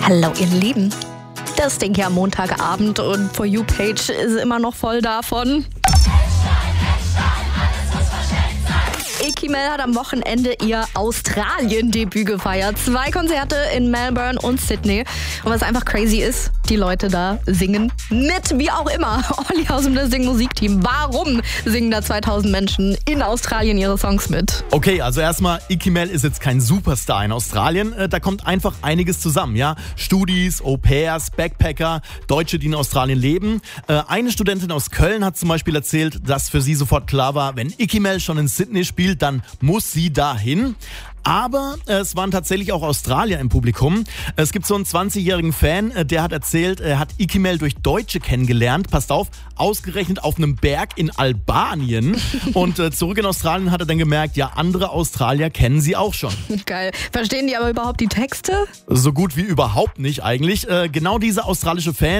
Hallo ihr Lieben, das Ding hier am Montagabend und For You-Page ist immer noch voll davon. Icky Mel hat am Wochenende ihr Australien-Debüt gefeiert. 2 Konzerte in Melbourne und Sydney. Und was einfach crazy ist, die Leute da singen mit, wie auch immer. Olli aus dem Sing Musikteam. Warum singen da 2000 Menschen in Australien ihre Songs mit? Okay, also erstmal, Icky Mel ist jetzt kein Superstar in Australien. Da kommt einfach einiges zusammen, ja. Studis, Au-pairs, Backpacker, Deutsche, die in Australien leben. Eine Studentin aus Köln hat zum Beispiel erzählt, dass für sie sofort klar war, wenn Icky Mel schon in Sydney spielt, dann muss sie dahin. Aber es waren tatsächlich auch Australier im Publikum. Es gibt so einen 20-jährigen Fan, der hat erzählt, er hat Icky Mel durch Deutsche kennengelernt. Passt auf, ausgerechnet auf einem Berg in Albanien. Und zurück in Australien hat er dann gemerkt, ja, andere Australier kennen sie auch schon. Geil. Verstehen die aber überhaupt die Texte? So gut wie überhaupt nicht eigentlich. Genau dieser australische Fan